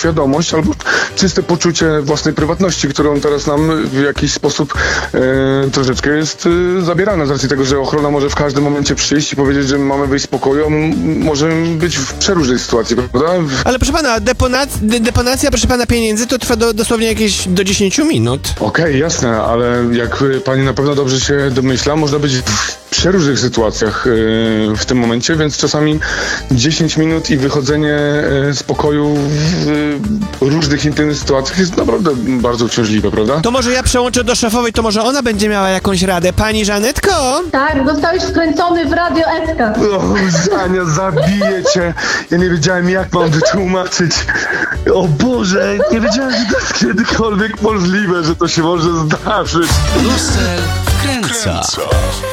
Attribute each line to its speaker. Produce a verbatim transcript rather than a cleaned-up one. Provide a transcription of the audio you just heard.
Speaker 1: świadomość albo czyste poczucie własnej prywatności, którą teraz nam w jakiś sposób e, troszeczkę jest e, zabierane z racji tego, że ochrona może w każdym momencie przyjść i powiedzieć, że mamy wyjść z pokoju, a m- może być w przeróżnej sytuacji, prawda?
Speaker 2: Ale proszę pana, deponac- de- deponacja, proszę pana, pieniędzy to trwa do, dosłownie jakieś do dziesięciu minut.
Speaker 1: Okej, okay, jasne, ale jak pani na pewno dobrze się domyśla, można być w przeróżnych sytuacjach yy, w tym momencie, więc czasami dziesięć minut i wychodzenie yy, z pokoju w yy, różnych intymnych sytuacjach jest naprawdę bardzo uciążliwe, prawda?
Speaker 2: To może ja przełączę do szefowej, to może ona będzie miała jakąś radę. Pani Żanetko?
Speaker 3: Tak, zostałeś wkręcony w Radio S K.
Speaker 1: O, Ania, zabiję cię. Ja nie wiedziałem, jak mam wytłumaczyć. O Boże, nie wiedziałem, że to jest kiedykolwiek możliwe, że to się może zdarzyć.
Speaker 4: Russell wkręca.